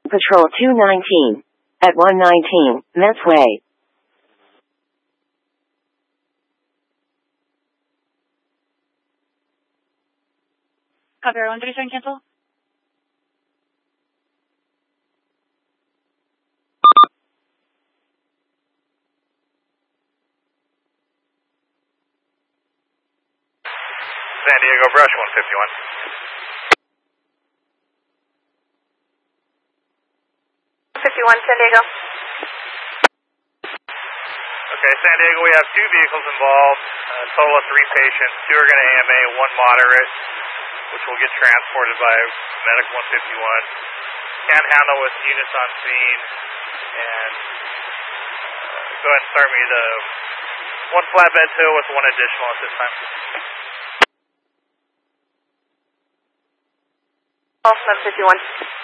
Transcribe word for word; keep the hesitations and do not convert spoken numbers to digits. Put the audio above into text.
Patrol two nineteen. At one nineteen, Mets Way. Copy, one thirty-seven, cancel. San Diego, brush one fifty-one. fifty-one, San Diego. Okay, San Diego, we have two vehicles involved, a total of three patients. Two are going to A M A, one moderate, which will get transported by Medic one fifty-one. Can handle with units on scene. And uh, go ahead and start me the one flatbed tow with one additional at this time. One fifty-one.